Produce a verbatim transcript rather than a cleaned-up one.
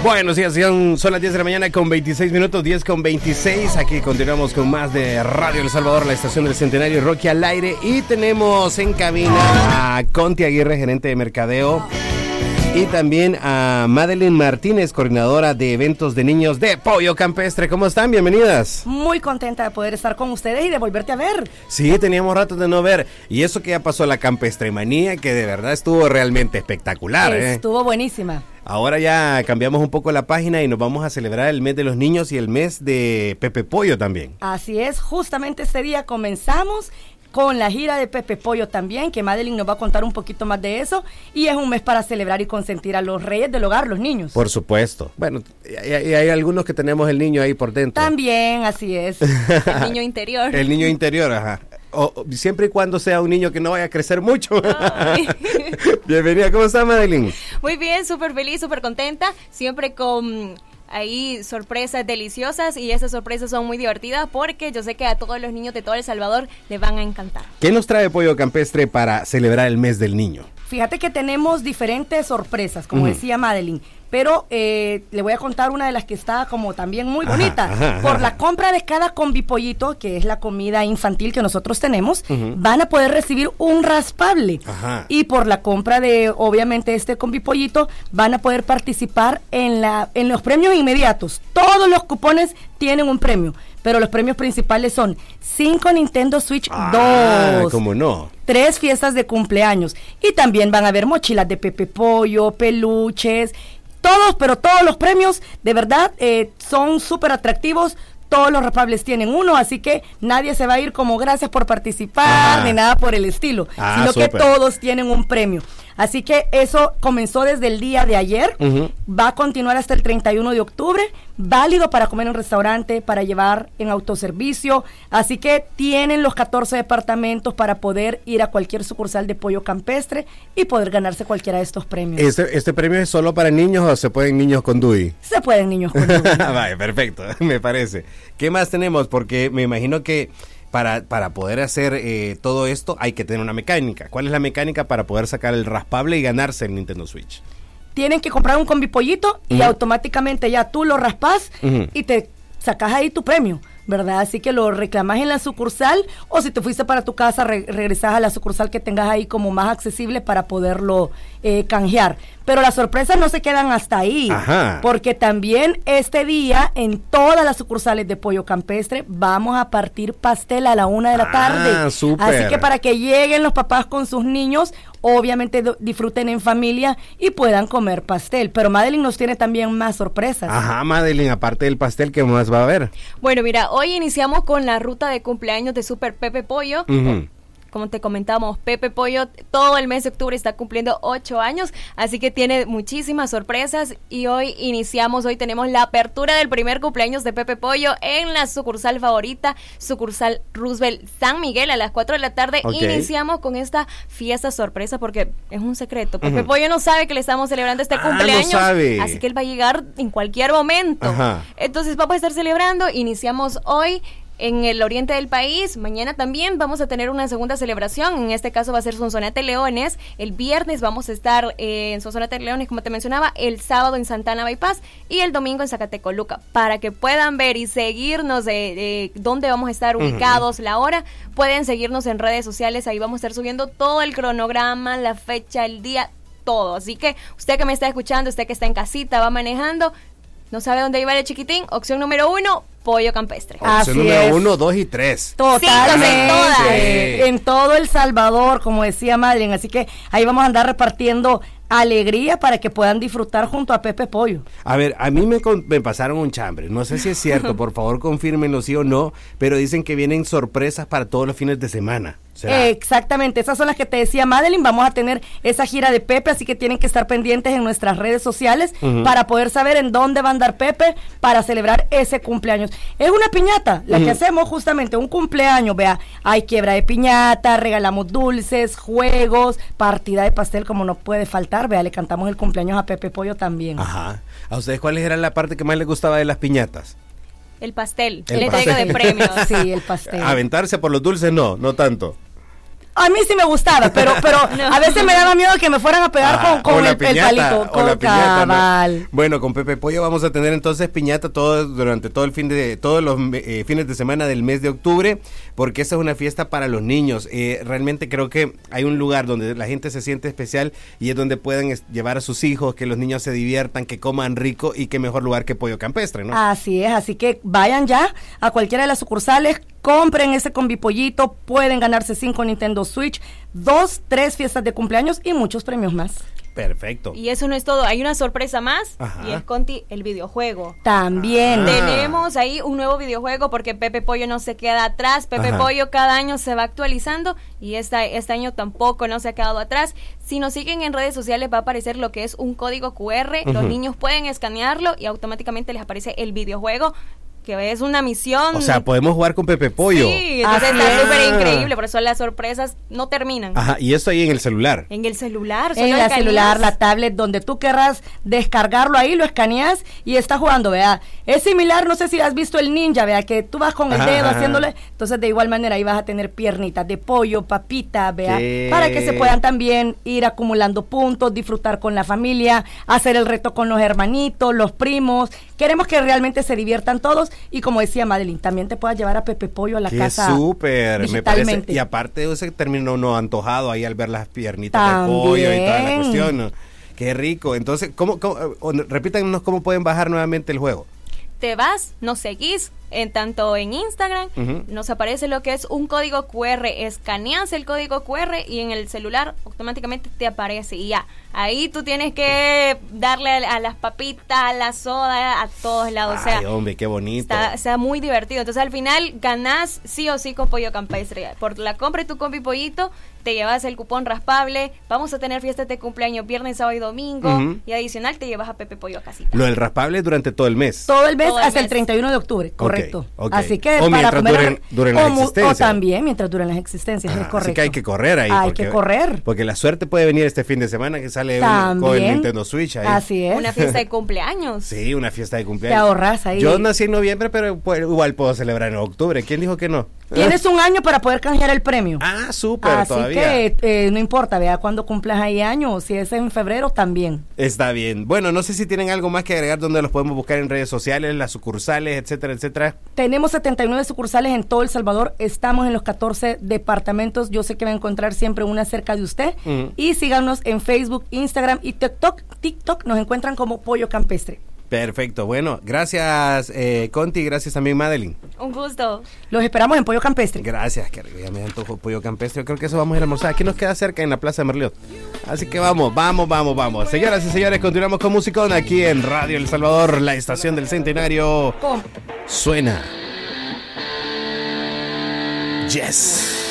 Buenos días, son, son las diez de la mañana con veintiséis minutos, diez con veintiséis. Aquí continuamos con más de Radio El Salvador, la estación del Centenario, Rocky al aire. Y tenemos en cabina a Conti Aguirre, gerente de mercadeo. Y también a Madeline Martínez, coordinadora de eventos de niños de Pollo Campestre. ¿Cómo están? Bienvenidas. Muy contenta de poder estar con ustedes y de volverte a ver. Sí, teníamos rato de no ver. Y eso que ya pasó la Campestremanía, que de verdad estuvo realmente espectacular. Estuvo ¿eh? buenísima. Ahora ya cambiamos un poco la página y nos vamos a celebrar el mes de los niños y el mes de Pepe Pollo también. Así es, justamente este día comenzamos con la gira de Pepe Pollo también, que Madeline nos va a contar un poquito más de eso, y es un mes para celebrar y consentir a los reyes del hogar, los niños. Por supuesto. Bueno, y hay, hay algunos que tenemos el niño ahí por dentro. También, así es. El niño interior. El niño interior, ajá. O, o, siempre y cuando sea un niño que no vaya a crecer mucho. Bienvenida, ¿cómo está, Madeline? Muy bien, súper feliz, súper contenta, siempre con ahí sorpresas deliciosas, y esas sorpresas son muy divertidas porque yo sé que a todos los niños de todo El Salvador les van a encantar. ¿Qué nos trae Pollo Campestre para celebrar el mes del niño? Fíjate que tenemos diferentes sorpresas, como uh-huh. decía Madeline, pero eh, le voy a contar una de las que está como también muy ajá, bonita. Ajá, Por ajá. la compra de cada combipollito, que es la comida infantil que nosotros tenemos, uh-huh. van a poder recibir un raspable. Ajá. Y por la compra de, obviamente, este combipollito, van a poder participar en, la, en los premios inmediatos. Todos los cupones tienen un premio, pero los premios principales son cinco Nintendo Switch ah, dos. ¿Cómo no? Tres fiestas de cumpleaños. Y también van a haber mochilas de Pepe Pollo, peluches, todos, pero todos los premios, de verdad, eh, son súper atractivos. Todos los raspables tienen uno, así que nadie se va a ir como gracias por participar, ah. ni nada por el estilo, ah, sino super. que todos tienen un premio. Así que eso comenzó desde el día de ayer, uh-huh. va a continuar hasta el treinta y uno de octubre, válido para comer en un restaurante, para llevar en autoservicio, así que tienen los catorce departamentos para poder ir a cualquier sucursal de Pollo Campestre y poder ganarse cualquiera de estos premios. ¿Este, este premio es solo para niños o se pueden niños con D U I? Se pueden niños con D U I. Vale, perfecto, me parece. ¿Qué más tenemos? Porque me imagino que Para, para poder hacer eh, todo esto hay que tener una mecánica. ¿Cuál es la mecánica para poder sacar el raspable y ganarse el Nintendo Switch? Tienen que comprar un combipollito y uh-huh. automáticamente ya tú lo raspas uh-huh. y te sacas ahí tu premio, ¿verdad? Así que lo reclamas en la sucursal, o si te fuiste para tu casa, re- regresas a la sucursal que tengas ahí como más accesible para poderlo eh, canjear. Pero las sorpresas no se quedan hasta ahí, ajá. porque también este día en todas las sucursales de Pollo Campestre vamos a partir pastel a la una de la ah, tarde. Super. Así que para que lleguen los papás con sus niños, obviamente do- disfruten en familia y puedan comer pastel. Pero Madeline nos tiene también más sorpresas. Ajá, Madeline, aparte del pastel, ¿qué más va a haber? Bueno, mira, hoy iniciamos con la ruta de cumpleaños de Super Pepe Pollo. Uh-huh. Como te comentamos, Pepe Pollo todo el mes de octubre está cumpliendo ocho años, así que tiene muchísimas sorpresas, y hoy iniciamos, hoy tenemos la apertura del primer cumpleaños de Pepe Pollo en la sucursal favorita, sucursal Roosevelt San Miguel, a las cuatro de la tarde. Okay. Iniciamos con esta fiesta sorpresa porque es un secreto. Pepe uh-huh. Pollo no sabe que le estamos celebrando este ah, cumpleaños, no sabe. Así que él va a llegar en cualquier momento. Ajá. Entonces vamos a estar celebrando, iniciamos hoy en el oriente del país. Mañana también vamos a tener una segunda celebración, en este caso va a ser Sonsonate Leones. El viernes vamos a estar eh, en Sonsonate Leones, como te mencionaba, el sábado en Santana Bypass y el domingo en Zacatecoluca, para que puedan ver y seguirnos de, de dónde vamos a estar ubicados, uh-huh. la hora. Pueden seguirnos en redes sociales, ahí vamos a estar subiendo todo el cronograma, la fecha, el día, todo. Así que usted que me está escuchando, usted que está en casita, va manejando, no sabe dónde iba el chiquitín, opción número uno, Pollo Campestre. Opción Así número es. uno, dos y tres. Totalmente. Sí, en todas. Sí. En todo El Salvador, como decía Madeline. Así que ahí vamos a andar repartiendo alegría para que puedan disfrutar junto a Pepe Pollo. A ver, a mí me, con, me pasaron un chambre, no sé si es cierto, por favor confírmenlo sí o no, pero dicen que vienen sorpresas para todos los fines de semana. ¿Será? Exactamente, esas son las que te decía Madeline. Vamos a tener esa gira de Pepe, así que tienen que estar pendientes en nuestras redes sociales uh-huh. para poder saber en dónde va a andar Pepe para celebrar ese cumpleaños. Es una piñata, la uh-huh. que hacemos justamente, un cumpleaños, vea, hay quiebra de piñata, regalamos dulces, juegos, partida de pastel como no puede faltar, vea, le cantamos el cumpleaños a Pepe Pollo también. Ajá. ¿A ustedes cuáles eran la parte que más les gustaba de las piñatas? El pastel, el la pastel. entrega de premios. Sí, el pastel. Aventarse por los dulces no, no tanto. A mí sí me gustaba, pero pero no. A veces me daba miedo que me fueran a pegar ah, con, con el, piñata, el palito. Con la piñata, ¿no? Bueno, con Pepe Pollo vamos a tener entonces piñata todo durante todo el fin de todos los eh, fines de semana del mes de octubre, porque esa es una fiesta para los niños. Eh, realmente creo que hay un lugar donde la gente se siente especial y es donde pueden llevar a sus hijos, que los niños se diviertan, que coman rico y qué mejor lugar que Pollo Campestre, ¿no? Así es, así que vayan ya a cualquiera de las sucursales, compren ese combipollito, pueden ganarse cinco Nintendo Switch, dos, tres fiestas de cumpleaños y muchos premios más. Perfecto. Y eso no es todo, hay una sorpresa más. Ajá. Y es Conti, el videojuego. También. Ah. Tenemos ahí un nuevo videojuego porque Pepe Pollo no se queda atrás. Pepe Ajá. Pollo cada año se va actualizando y esta, este año tampoco no se ha quedado atrás. Si nos siguen en redes sociales va a aparecer lo que es un código cu erre. Uh-huh. Los niños pueden escanearlo y automáticamente les aparece el videojuego, que es una misión. O sea, podemos jugar con Pepe Pollo. Sí, entonces ah, está súper increíble, por eso las sorpresas no terminan. Ajá, y eso ahí en el celular. En el celular. En el celular, la tablet, donde tú querrás descargarlo ahí, lo escaneas y está jugando, vea. Es similar, no sé si has visto el ninja, vea, que tú vas con el ajá, dedo ajá. haciéndole, entonces de igual manera ahí vas a tener piernitas de pollo, papita, vea, ¿qué? Para que se puedan también ir acumulando puntos, disfrutar con la familia, hacer el reto con los hermanitos, los primos. Queremos que realmente se diviertan todos. Y como decía Madeline, también te puedas llevar a Pepe Pollo a la Qué casa. Súper, me parece. Y aparte ese terminó no antojado ahí al ver las piernitas también. De pollo y toda la cuestión, ¿no? Qué rico. Entonces, ¿cómo, cómo, repítanos cómo pueden bajar nuevamente el juego? Te vas, nos seguís en tanto en Instagram, uh-huh. nos aparece lo que es un código cu erre, escaneas el código cu erre y en el celular automáticamente te aparece y ya. Ahí tú tienes que darle a, a las papitas, a la soda, a todos lados. Ay, o sea, hombre, qué bonito. Está, está muy divertido. Entonces, al final, ganás sí o sí con Pollo Campestre. Por la compra de tu combi pollito, te llevas el cupón raspable. Vamos a tener fiestas de cumpleaños viernes, sábado y domingo. Uh-huh. Y adicional, te llevas a Pepe Pollo a casita. Lo del raspable durante todo el mes. Todo el mes todo hasta el, mes. el treinta y uno de octubre, correcto. Okay, okay. Así que o para mientras comer, duren, duren las existencias. O también mientras duren las existencias, ah, es correcto. Así que hay que correr ahí. Hay porque, que correr. Porque la suerte puede venir este fin de semana que sale un, con el Nintendo Switch ahí. Así es. Una fiesta de cumpleaños. Sí, una fiesta de cumpleaños. Te ahorras ahí. Yo nací en noviembre, pero pues, igual puedo celebrar en octubre. ¿Quién dijo que no? Tienes un año para poder canjear el premio. Ah, súper, Así todavía. Así que eh, no importa, vea cuando cumplas ahí años, si es en febrero también. Está bien. Bueno, no sé si tienen algo más que agregar donde los podemos buscar en redes sociales, las sucursales, etcétera, etcétera. Tenemos setenta y nueve sucursales en todo El Salvador. Estamos en los catorce departamentos. Yo sé que va a encontrar siempre una cerca de usted. Uh-huh. Y síganos en Facebook, Instagram y TikTok. TikTok nos encuentran como Pollo Campestre. Perfecto, bueno, gracias eh, Conti, gracias también Madeline. Un gusto. Los esperamos en Pollo Campestre. Gracias, que ya me antojo Pollo Campestre. Yo creo que eso vamos a ir a almorzar. Aquí nos queda cerca en la Plaza de Merliot. Así que vamos, vamos, vamos, vamos. Señoras y señores, continuamos con Musicón aquí en Radio El Salvador, la estación del Centenario. ¿Cómo? Suena. Yes.